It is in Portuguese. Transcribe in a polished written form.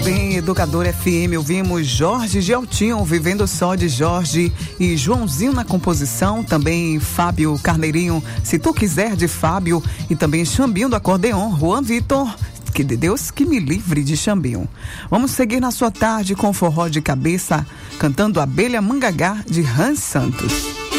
Bem, Educador FM, ouvimos Jorge Geltinho, Vivendo Só de Jorge, e Joãozinho na composição, também Fábio Carneirinho, Se Tu Quiser, de Fábio, e também Xambinho do acordeon, Juan Vitor, que de Deus que me livre de Xambinho. Vamos seguir na sua tarde com Forró de Cabeça, cantando Abelha Mangagá, de Hans Santos.